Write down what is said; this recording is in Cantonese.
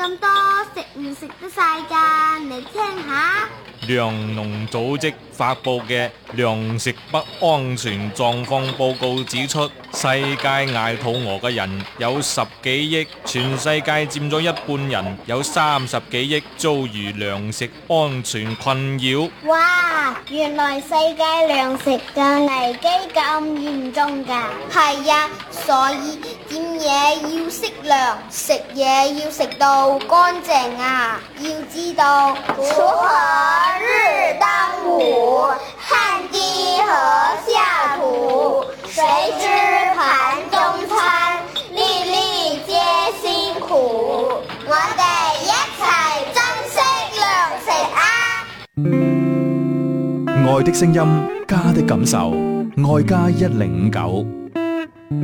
咁多，食唔食得晒㗎？你聽下。 糧農組織發佈嘅糧食不安全狀況報告指出，世界捱肚餓嘅人有10幾億，全世界佔咗一半人，有30幾億遭遇糧食安全困擾。 哇，原來世界糧食嘅危機咁嚴重㗎。係呀，所以點嘢要適量，食嘢要食到乾淨啊！要知道锄禾日當午，汗滴禾下土，誰知盤中餐，粒粒皆辛苦。我哋一齊珍惜糧食啊！ 愛的聲音，家的感受，愛家1059。